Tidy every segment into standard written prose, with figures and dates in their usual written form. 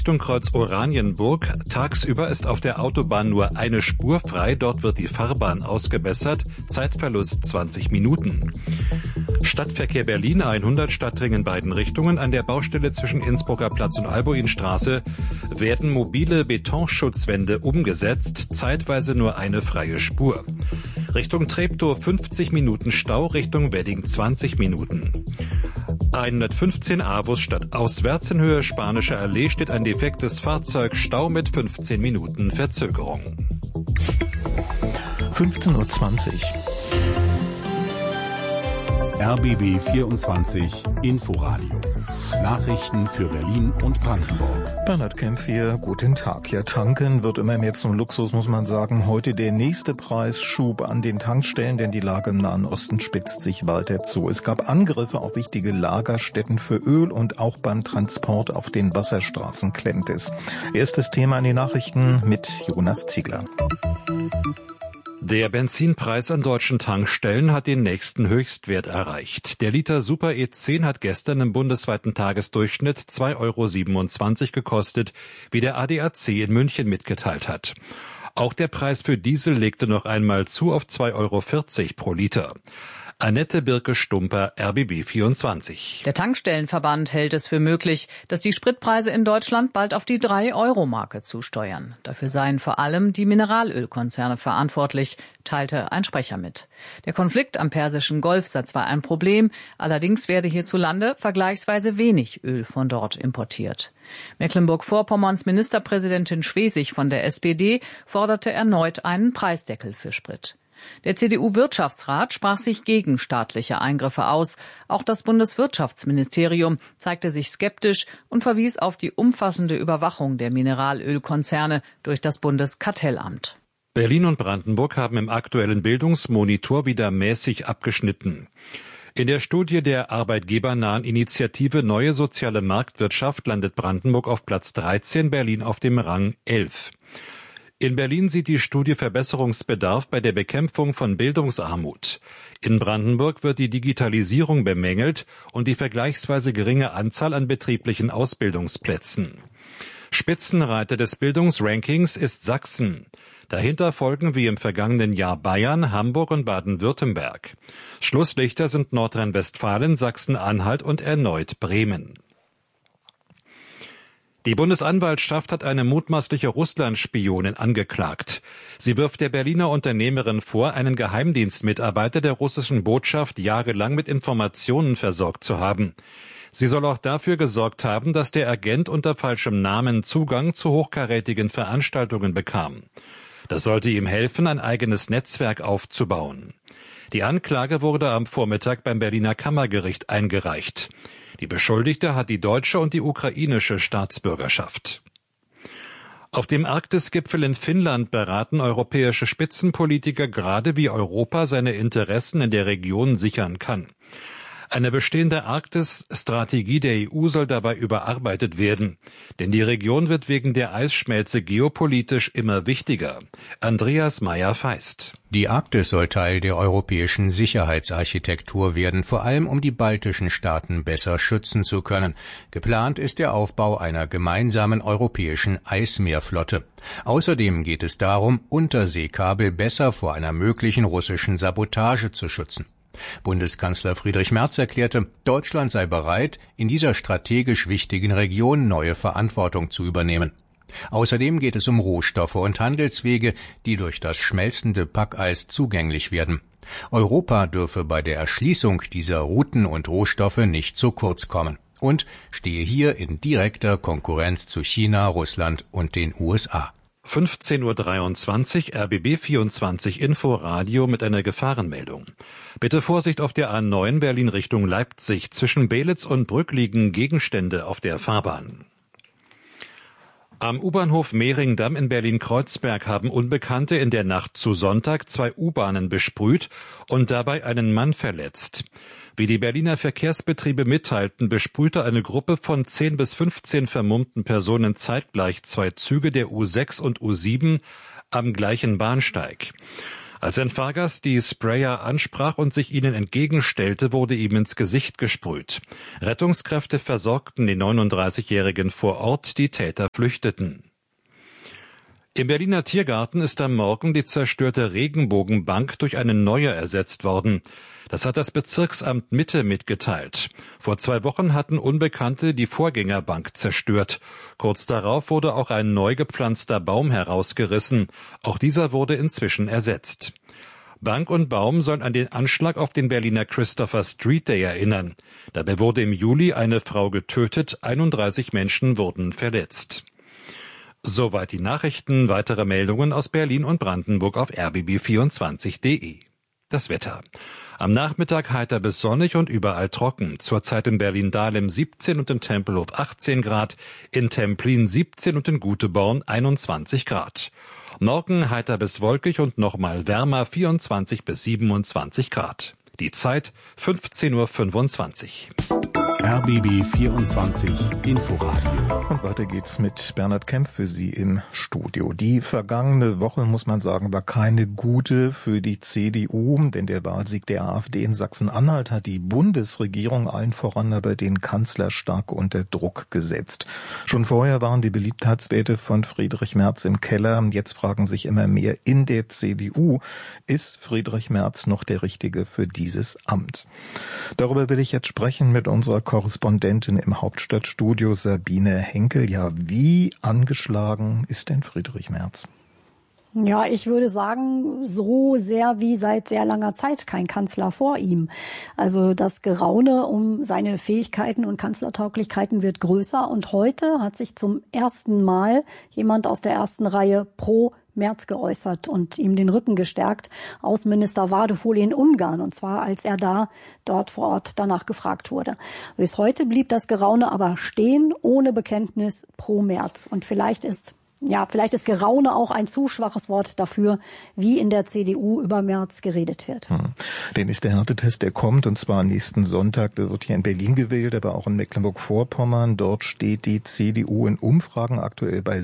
Richtung Kreuz Oranienburg. Tagsüber ist auf der Autobahn nur eine Spur frei. Dort wird die Fahrbahn ausgebessert. Zeitverlust 20 Minuten. Stadtverkehr Berlin 100 Stadtring in beiden Richtungen. An der Baustelle zwischen Innsbrucker Platz und Albuinstraße werden mobile Betonschutzwände umgesetzt. Zeitweise nur eine freie Spur. Richtung Treptow 50 Minuten Stau, Richtung Wedding 20 Minuten. 115 A-Bus statt auswärts in Höhe Spanische Allee steht ein defektes Fahrzeug, Stau mit 15 Minuten Verzögerung. 15:20 Uhr. RBB 24 Inforadio. Nachrichten für Berlin und Brandenburg. Bernhard Kempf hier, guten Tag. Ja, tanken wird immer mehr zum Luxus, muss man sagen. Heute der nächste Preisschub an den Tankstellen, denn die Lage im Nahen Osten spitzt sich weiter zu. Es gab Angriffe auf wichtige Lagerstätten für Öl und auch beim Transport auf den Wasserstraßen klemmt es. Erstes Thema in den Nachrichten mit Jonas Ziegler. Der Benzinpreis an deutschen Tankstellen hat den nächsten Höchstwert erreicht. Der Liter Super E10 hat gestern im bundesweiten Tagesdurchschnitt 2,27 € gekostet, wie der ADAC in München mitgeteilt hat. Auch der Preis für Diesel legte noch einmal zu auf 2,40 € pro Liter. Annette Birke-Stumper, RBB 24. Der Tankstellenverband hält es für möglich, dass die Spritpreise in Deutschland bald auf die 3-Euro-Marke zusteuern. Dafür seien vor allem die Mineralölkonzerne verantwortlich, teilte ein Sprecher mit. Der Konflikt am Persischen Golf sei zwar ein Problem, allerdings werde hierzulande vergleichsweise wenig Öl von dort importiert. Mecklenburg-Vorpommerns Ministerpräsidentin Schwesig von der SPD forderte erneut einen Preisdeckel für Sprit. Der CDU-Wirtschaftsrat sprach sich gegen staatliche Eingriffe aus. Auch das Bundeswirtschaftsministerium zeigte sich skeptisch und verwies auf die umfassende Überwachung der Mineralölkonzerne durch das Bundeskartellamt. Berlin und Brandenburg haben im aktuellen Bildungsmonitor wieder mäßig abgeschnitten. In der Studie der arbeitgebernahen Initiative Neue Soziale Marktwirtschaft landet Brandenburg auf Platz 13, Berlin auf dem Rang 11. In Berlin sieht die Studie Verbesserungsbedarf bei der Bekämpfung von Bildungsarmut. In Brandenburg wird die Digitalisierung bemängelt und die vergleichsweise geringe Anzahl an betrieblichen Ausbildungsplätzen. Spitzenreiter des Bildungsrankings ist Sachsen. Dahinter folgen wie im vergangenen Jahr Bayern, Hamburg und Baden-Württemberg. Schlusslichter sind Nordrhein-Westfalen, Sachsen-Anhalt und erneut Bremen. Die Bundesanwaltschaft hat eine mutmaßliche Russland-Spionin angeklagt. Sie wirft der Berliner Unternehmerin vor, einen Geheimdienstmitarbeiter der russischen Botschaft jahrelang mit Informationen versorgt zu haben. Sie soll auch dafür gesorgt haben, dass der Agent unter falschem Namen Zugang zu hochkarätigen Veranstaltungen bekam. Das sollte ihm helfen, ein eigenes Netzwerk aufzubauen. Die Anklage wurde am Vormittag beim Berliner Kammergericht eingereicht. Die Beschuldigte hat die deutsche und die ukrainische Staatsbürgerschaft. Auf dem Arktisgipfel in Finnland beraten europäische Spitzenpolitiker gerade, wie Europa seine Interessen in der Region sichern kann. Eine bestehende Arktis-Strategie der EU soll dabei überarbeitet werden, denn die Region wird wegen der Eisschmelze geopolitisch immer wichtiger. Andreas Meyer-Feist. Die Arktis soll Teil der europäischen Sicherheitsarchitektur werden, vor allem um die baltischen Staaten besser schützen zu können. Geplant ist der Aufbau einer gemeinsamen europäischen Eismeerflotte. Außerdem geht es darum, Unterseekabel besser vor einer möglichen russischen Sabotage zu schützen. Bundeskanzler Friedrich Merz erklärte, Deutschland sei bereit, in dieser strategisch wichtigen Region neue Verantwortung zu übernehmen. Außerdem geht es um Rohstoffe und Handelswege, die durch das schmelzende Packeis zugänglich werden. Europa dürfe bei der Erschließung dieser Routen und Rohstoffe nicht zu kurz kommen und stehe hier in direkter Konkurrenz zu China, Russland und den USA. 15:23 Uhr RBB 24 Inforadio mit einer Gefahrenmeldung. Bitte Vorsicht auf der A9 Berlin Richtung Leipzig. Zwischen Belitz und Brück liegen Gegenstände auf der Fahrbahn. Am U-Bahnhof Mehringdamm in Berlin-Kreuzberg haben Unbekannte in der Nacht zu Sonntag 2 U-Bahnen besprüht und dabei einen Mann verletzt. Wie die Berliner Verkehrsbetriebe mitteilten, besprühte eine Gruppe von 10 bis 15 vermummten Personen zeitgleich 2 Züge der U6 und U7 am gleichen Bahnsteig. Als ein Fahrgast die Sprayer ansprach und sich ihnen entgegenstellte, wurde ihm ins Gesicht gesprüht. Rettungskräfte versorgten den 39-Jährigen vor Ort, die Täter flüchteten. Im Berliner Tiergarten ist am Morgen die zerstörte Regenbogenbank durch eine neue ersetzt worden. Das hat das Bezirksamt Mitte mitgeteilt. Vor 2 Wochen hatten Unbekannte die Vorgängerbank zerstört. Kurz darauf wurde auch ein neu gepflanzter Baum herausgerissen. Auch dieser wurde inzwischen ersetzt. Bank und Baum sollen an den Anschlag auf den Berliner Christopher Street Day erinnern. Dabei wurde im Juli eine Frau getötet, 31 Menschen wurden verletzt. Soweit die Nachrichten. Weitere Meldungen aus Berlin und Brandenburg auf rbb24.de. Das Wetter. Am Nachmittag heiter bis sonnig und überall trocken. Zurzeit in Berlin-Dahlem 17 und in Tempelhof 18 Grad, in Templin 17 und in Guteborn 21 Grad. Morgen heiter bis wolkig und nochmal wärmer 24 bis 27 Grad. Die Zeit 15:25 Uhr. RBB 24 Inforadio. Und weiter geht's mit Bernhard Kemp für Sie im Studio. Die vergangene Woche, muss man sagen, war keine gute für die CDU, denn der Wahlsieg der AfD in Sachsen-Anhalt hat die Bundesregierung, allen voran aber den Kanzler, stark unter Druck gesetzt. Schon vorher waren die Beliebtheitswerte von Friedrich Merz im Keller. Jetzt fragen sich immer mehr in der CDU, ist Friedrich Merz noch der Richtige für dieses Amt? Darüber will ich jetzt sprechen mit unserer Korrespondentin im Hauptstadtstudio Sabine Henkel. Ja, wie angeschlagen ist denn Friedrich Merz? Ja, ich würde sagen, so sehr wie seit sehr langer Zeit kein Kanzler vor ihm. Also das Geraune um seine Fähigkeiten und Kanzlertauglichkeiten wird größer. Und heute hat sich zum ersten Mal jemand aus der ersten Reihe pro Merz geäußert und ihm den Rücken gestärkt. Außenminister Vardöföl in Ungarn, und zwar als er dort vor Ort danach gefragt wurde. Bis heute blieb das Geraune aber stehen, ohne Bekenntnis pro Merz. Und vielleicht ist Geraune auch ein zu schwaches Wort dafür, wie in der CDU über Merz geredet wird. Der nächste Härtetest, der kommt, und zwar nächsten Sonntag. Der wird hier in Berlin gewählt, aber auch in Mecklenburg-Vorpommern. Dort steht die CDU in Umfragen aktuell bei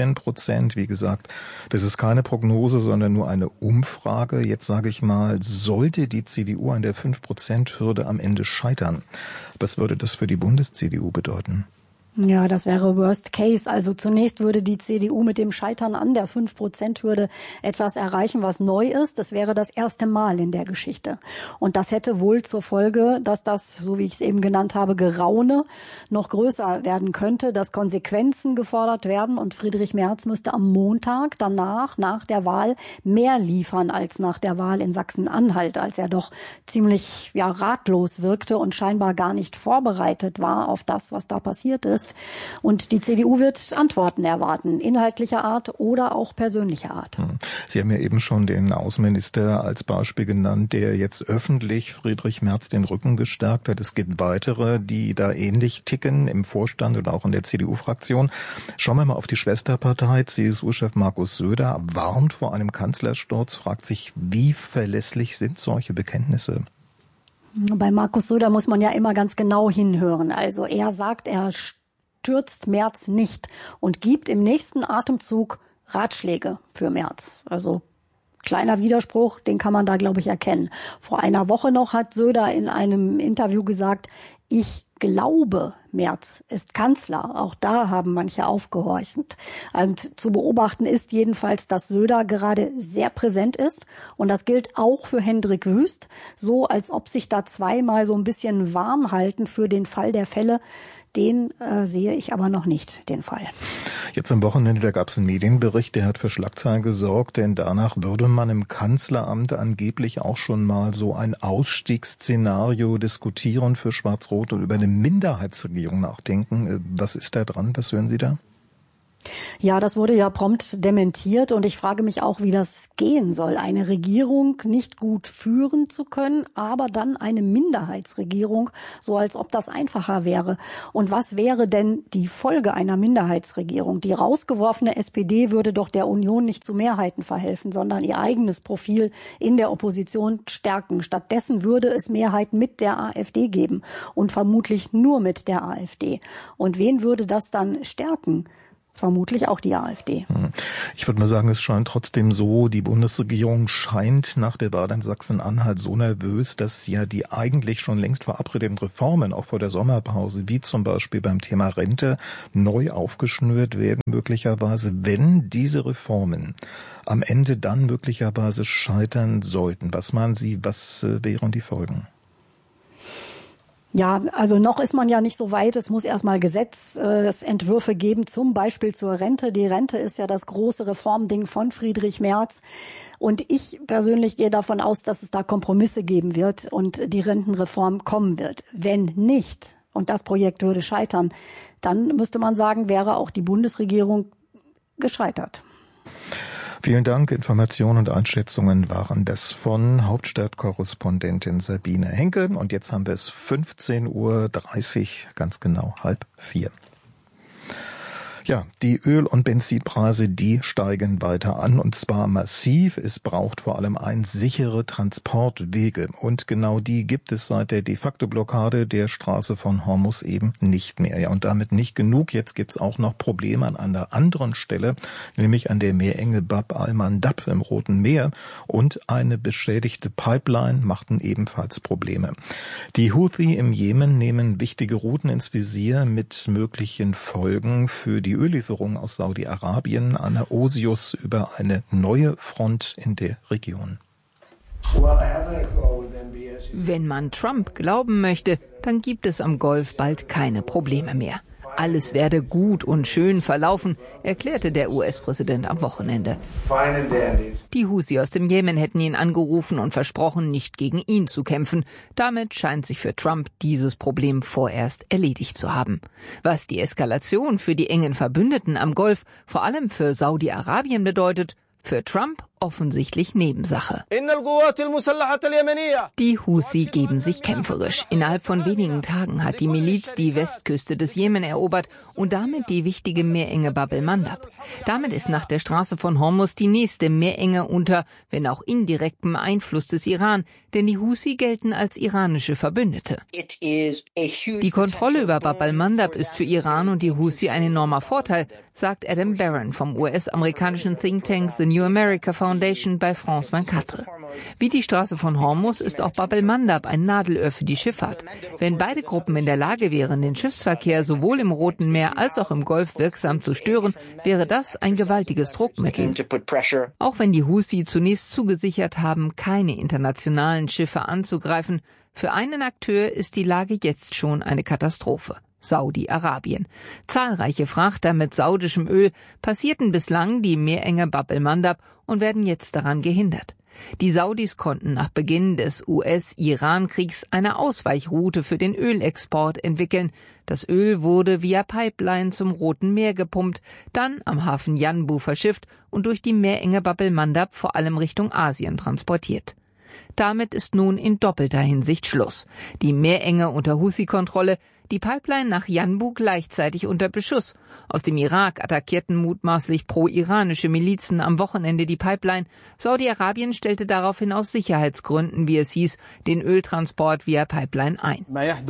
7%. Wie gesagt, das ist keine Prognose, sondern nur eine Umfrage. Jetzt sage ich mal, sollte die CDU an der 5%-Hürde am Ende scheitern, was würde das für die Bundes-CDU bedeuten? Ja, das wäre Worst Case. Also zunächst würde die CDU mit dem Scheitern an der 5%-Hürde etwas erreichen, was neu ist. Das wäre das erste Mal in der Geschichte. Und das hätte wohl zur Folge, dass das, so wie ich es eben genannt habe, Geraune noch größer werden könnte, dass Konsequenzen gefordert werden. Und Friedrich Merz müsste am Montag danach, nach der Wahl, mehr liefern als nach der Wahl in Sachsen-Anhalt, als er doch ziemlich ratlos wirkte und scheinbar gar nicht vorbereitet war auf das, was da passiert ist. Und die CDU wird Antworten erwarten, inhaltlicher Art oder auch persönlicher Art. Sie haben ja eben schon den Außenminister als Beispiel genannt, der jetzt öffentlich Friedrich Merz den Rücken gestärkt hat. Es gibt weitere, die da ähnlich ticken im Vorstand oder auch in der CDU-Fraktion. Schauen wir mal auf die Schwesterpartei. CSU-Chef Markus Söder warnt vor einem Kanzlersturz, fragt sich, wie verlässlich sind solche Bekenntnisse? Bei Markus Söder muss man ja immer ganz genau hinhören. Also er sagt, er stürzt Merz nicht und gibt im nächsten Atemzug Ratschläge für Merz. Also kleiner Widerspruch, den kann man da, glaube ich, erkennen. Vor einer Woche noch hat Söder in einem Interview gesagt, ich glaube, Merz ist Kanzler. Auch da haben manche aufgehorcht. Und zu beobachten ist jedenfalls, dass Söder gerade sehr präsent ist. Und das gilt auch für Hendrik Wüst. So, als ob sich da zweimal so ein bisschen warm halten für den Fall der Fälle. Den sehe ich aber noch nicht, den Fall. Jetzt am Wochenende, da gab es einen Medienbericht, der hat für Schlagzeilen gesorgt, denn danach würde man im Kanzleramt angeblich auch schon mal so ein Ausstiegsszenario diskutieren für Schwarz-Rot und über eine Minderheitsregierung nachdenken. Was ist da dran? Was hören Sie da? Ja, das wurde ja prompt dementiert und ich frage mich auch, wie das gehen soll. Eine Regierung nicht gut führen zu können, aber dann eine Minderheitsregierung, so als ob das einfacher wäre. Und was wäre denn die Folge einer Minderheitsregierung? Die rausgeworfene SPD würde doch der Union nicht zu Mehrheiten verhelfen, sondern ihr eigenes Profil in der Opposition stärken. Stattdessen würde es Mehrheiten mit der AfD geben und vermutlich nur mit der AfD. Und wen würde das dann stärken? vermutlich auch die AfD. Ich würde mal sagen, es scheint trotzdem so, die Bundesregierung scheint nach der Wahl in Sachsen-Anhalt so nervös, dass ja die eigentlich schon längst verabredeten Reformen, auch vor der Sommerpause, wie zum Beispiel beim Thema Rente, neu aufgeschnürt werden, möglicherweise, wenn diese Reformen am Ende dann möglicherweise scheitern sollten. Was meinen Sie, was wären die Folgen? Ja, also noch ist man ja nicht so weit. Es muss erstmal Gesetzentwürfe geben, zum Beispiel zur Rente. Die Rente ist ja das große Reformding von Friedrich Merz. Und ich persönlich gehe davon aus, dass es da Kompromisse geben wird und die Rentenreform kommen wird. Wenn nicht, und das Projekt würde scheitern, dann müsste man sagen, wäre auch die Bundesregierung gescheitert. Vielen Dank. Informationen und Einschätzungen waren das von Hauptstadtkorrespondentin Sabine Henke. Und jetzt haben wir es 15:30 Uhr, ganz genau 3:30. Ja, die Öl- und Benzinpreise, die steigen weiter an, und zwar massiv. Es braucht vor allem sichere Transportwege, und genau die gibt es seit der de facto Blockade der Straße von Hormuz eben nicht mehr. Ja, und damit nicht genug. Jetzt gibt's auch noch Probleme an einer anderen Stelle, nämlich an der Meerenge Bab al-Mandab im Roten Meer, und eine beschädigte Pipeline machten ebenfalls Probleme. Die Houthi im Jemen nehmen wichtige Routen ins Visier mit möglichen Folgen für die Öllieferungen aus Saudi-Arabien. Anna Osius über eine neue Front in der Region. Wenn man Trump glauben möchte, dann gibt es am Golf bald keine Probleme mehr. Alles werde gut und schön verlaufen, erklärte der US-Präsident am Wochenende. Die Houthi aus dem Jemen hätten ihn angerufen und versprochen, nicht gegen ihn zu kämpfen. Damit scheint sich für Trump dieses Problem vorerst erledigt zu haben. Was die Eskalation für die engen Verbündeten am Golf, vor allem für Saudi-Arabien bedeutet, für Trump offensichtlich Nebensache. Die Houthi geben sich kämpferisch. Innerhalb von wenigen Tagen hat die Miliz die Westküste des Jemen erobert und damit die wichtige Meerenge Bab el-Mandab. Damit ist nach der Straße von Hormuz die nächste Meerenge unter, wenn auch indirektem Einfluss des Iran, denn die Houthi gelten als iranische Verbündete. Die Kontrolle über Bab el-Mandab ist für Iran und die Houthi ein enormer Vorteil, sagt Adam Barron vom US-amerikanischen Think Tank The New America Foundation bei France 24. Wie die Straße von Hormuz ist auch Bab el-Mandab ein Nadelöhr für die Schifffahrt. Wenn beide Gruppen in der Lage wären, den Schiffsverkehr sowohl im Roten Meer als auch im Golf wirksam zu stören, wäre das ein gewaltiges Druckmittel. Auch wenn die Houthi zunächst zugesichert haben, keine internationalen Schiffe anzugreifen, für einen Akteur ist die Lage jetzt schon eine Katastrophe: Saudi-Arabien. Zahlreiche Frachter mit saudischem Öl passierten bislang die Meerenge Bab el-Mandab und werden jetzt daran gehindert. Die Saudis konnten nach Beginn des US-Iran-Kriegs eine Ausweichroute für den Ölexport entwickeln. Das Öl wurde via Pipeline zum Roten Meer gepumpt, dann am Hafen Yanbu verschifft und durch die Meerenge Bab el-Mandab vor allem Richtung Asien transportiert. Damit ist nun in doppelter Hinsicht Schluss. Die Meerenge unter Houthi-Kontrolle, die Pipeline nach Yanbu gleichzeitig unter Beschuss. Aus dem Irak attackierten mutmaßlich pro-iranische Milizen am Wochenende die Pipeline. Saudi-Arabien stellte daraufhin aus Sicherheitsgründen, wie es hieß, den Öltransport via Pipeline ein.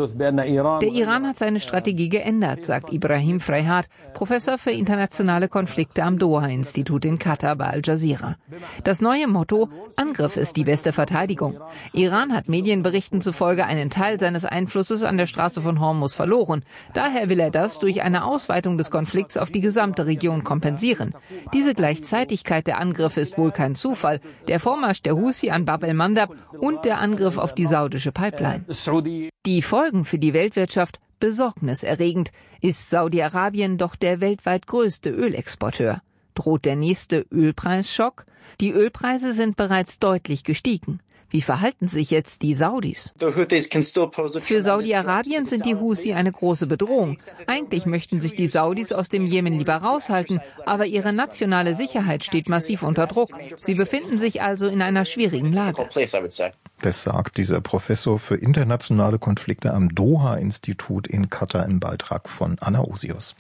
Der Iran hat seine Strategie geändert, sagt Ibrahim Freihat, Professor für internationale Konflikte am Doha-Institut in Katar bei Al Jazeera. Das neue Motto: Angriff ist die beste Verteidigung. Iran hat Medienberichten zufolge einen Teil seines Einflusses an der Straße von Hormuz verloren. Daher will er das durch eine Ausweitung des Konflikts auf die gesamte Region kompensieren. Diese Gleichzeitigkeit der Angriffe ist wohl kein Zufall. Der Vormarsch der Houthi an Bab el-Mandab und der Angriff auf die saudische Pipeline. Die Folgen für die Weltwirtschaft besorgniserregend. Ist Saudi-Arabien doch der weltweit größte Ölexporteur. Droht der nächste Ölpreisschock? Die Ölpreise sind bereits deutlich gestiegen. Wie verhalten sich jetzt die Saudis? Für Saudi-Arabien sind die Houthi eine große Bedrohung. Eigentlich möchten sich die Saudis aus dem Jemen lieber raushalten, aber ihre nationale Sicherheit steht massiv unter Druck. Sie befinden sich also in einer schwierigen Lage. Das sagt dieser Professor für internationale Konflikte am Doha-Institut in Katar im Beitrag von Anna Osius.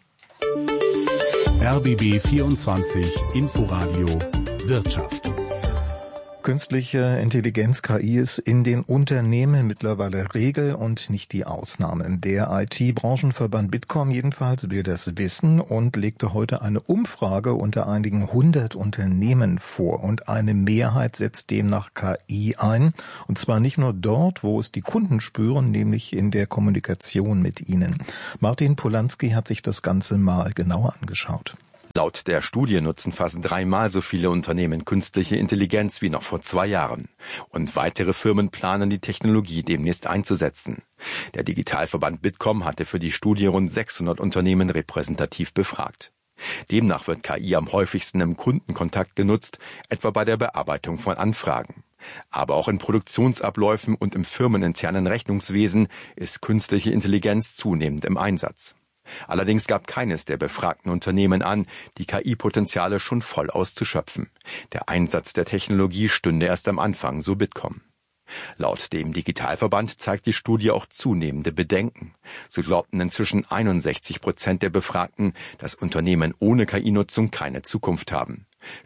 RBB 24 Inforadio Wirtschaft. Künstliche Intelligenz, KI, ist in den Unternehmen mittlerweile Regel und nicht die Ausnahme. Der IT-Branchenverband Bitkom jedenfalls will das wissen und legte heute eine Umfrage unter einigen 100 Unternehmen vor. Und eine Mehrheit setzt demnach KI ein. Und zwar nicht nur dort, wo es die Kunden spüren, nämlich in der Kommunikation mit ihnen. Martin Polanski hat sich das Ganze mal genauer angeschaut. Laut der Studie nutzen fast 3-mal so viele Unternehmen künstliche Intelligenz wie noch vor 2 Jahren. Und weitere Firmen planen, die Technologie demnächst einzusetzen. Der Digitalverband Bitkom hatte für die Studie rund 600 Unternehmen repräsentativ befragt. Demnach wird KI am häufigsten im Kundenkontakt genutzt, etwa bei der Bearbeitung von Anfragen. Aber auch in Produktionsabläufen und im firmeninternen Rechnungswesen ist künstliche Intelligenz zunehmend im Einsatz. Allerdings gab keines der befragten Unternehmen an, die KI-Potenziale schon voll auszuschöpfen. Der Einsatz der Technologie stünde erst am Anfang, so Bitkom. Laut dem Digitalverband zeigt die Studie auch zunehmende Bedenken. So glaubten inzwischen 61% der Befragten, dass Unternehmen ohne KI-Nutzung keine Zukunft haben.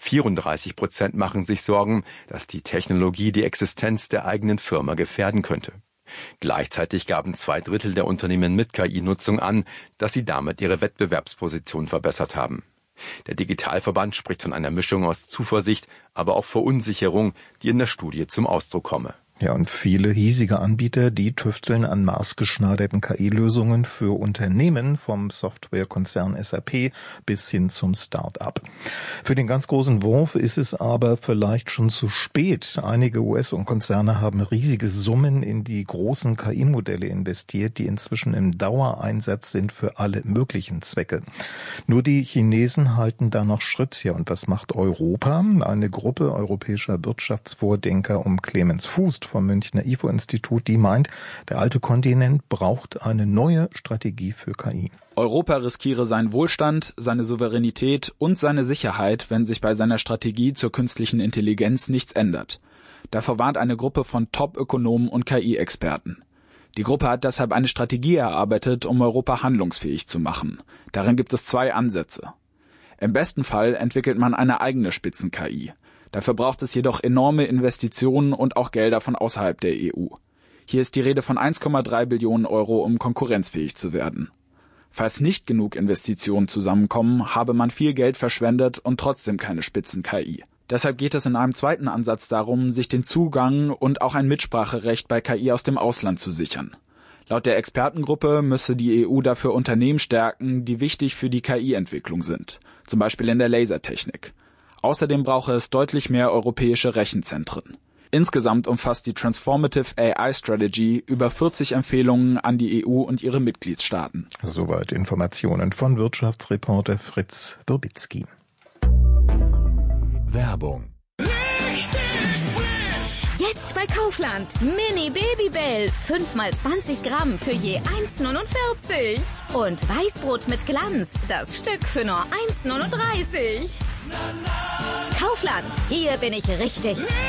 34% machen sich Sorgen, dass die Technologie die Existenz der eigenen Firma gefährden könnte. Gleichzeitig gaben 2/3 der Unternehmen mit KI-Nutzung an, dass sie damit ihre Wettbewerbsposition verbessert haben. Der Digitalverband spricht von einer Mischung aus Zuversicht, aber auch Verunsicherung, die in der Studie zum Ausdruck komme. Ja, und viele hiesige Anbieter, die tüfteln an maßgeschneiderten KI-Lösungen für Unternehmen, vom Softwarekonzern SAP bis hin zum Start-up. Für den ganz großen Wurf ist es aber vielleicht schon zu spät. Einige US-Konzerne haben riesige Summen in die großen KI-Modelle investiert, die inzwischen im Dauereinsatz sind für alle möglichen Zwecke. Nur die Chinesen halten da noch Schritt. Ja, und was macht Europa? Eine Gruppe europäischer Wirtschaftsvordenker um Clemens Fuß vom Münchner IFO-Institut, die meint, der alte Kontinent braucht eine neue Strategie für KI. Europa riskiere seinen Wohlstand, seine Souveränität und seine Sicherheit, wenn sich bei seiner Strategie zur künstlichen Intelligenz nichts ändert. Davor warnt eine Gruppe von Top-Ökonomen und KI-Experten. Die Gruppe hat deshalb eine Strategie erarbeitet, um Europa handlungsfähig zu machen. Darin gibt es 2 Ansätze. Im besten Fall entwickelt man eine eigene Spitzen-KI. Dafür braucht es jedoch enorme Investitionen und auch Gelder von außerhalb der EU. Hier ist die Rede von 1,3 Billionen Euro, um konkurrenzfähig zu werden. Falls nicht genug Investitionen zusammenkommen, habe man viel Geld verschwendet und trotzdem keine Spitzen-KI. Deshalb geht es in einem zweiten Ansatz darum, sich den Zugang und auch ein Mitspracherecht bei KI aus dem Ausland zu sichern. Laut der Expertengruppe müsse die EU dafür Unternehmen stärken, die wichtig für die KI-Entwicklung sind, zum Beispiel in der Lasertechnik. Außerdem brauche es deutlich mehr europäische Rechenzentren. Insgesamt umfasst die Transformative AI Strategy über 40 Empfehlungen an die EU und ihre Mitgliedstaaten. Soweit Informationen von Wirtschaftsreporter Fritz Durbitzky. Werbung. Jetzt bei Kaufland. Mini Babybell. 5x20 Gramm für je 1,49. Und Weißbrot mit Glanz. Das Stück für nur 1,39. Kaufland. Hier bin ich richtig.